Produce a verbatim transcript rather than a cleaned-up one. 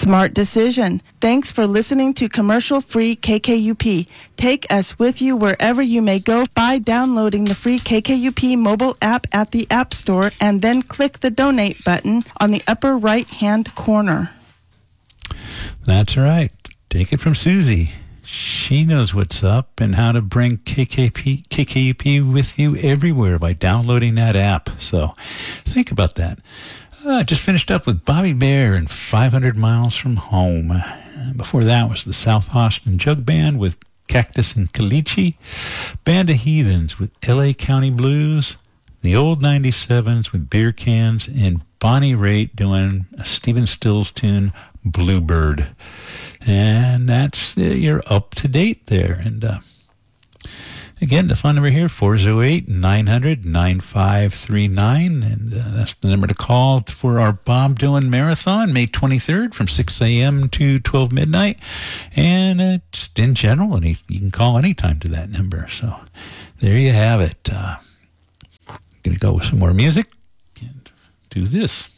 Smart decision. Thanks for listening to commercial-free K K U P. Take us with you wherever you may go by downloading the free K K U P mobile app at the App Store and then click the donate button on the upper right-hand corner. That's right. Take it from Susie. She knows what's up and how to bring K K P, K K U P with you everywhere by downloading that app. So think about that. I uh, just finished up with Bobby Bear and five hundred miles from Home. Uh, before that was the South Austin Jug Band with Cactus and Caliche, Band of Heathens with L A County Blues, the Old ninety-sevens with Beer Cans, and Bonnie Raitt doing a Stephen Stills tune, Bluebird. And that's uh, you're up to date there. And uh, again, the phone number here, four oh eight, nine hundred, nine five three nine. And uh, that's the number to call for our Bob Dylan Marathon, May twenty-third from six a.m. to twelve midnight. And uh, just in general, any, you can call anytime to that number. So there you have it. Uh, going to go with some more music and do this.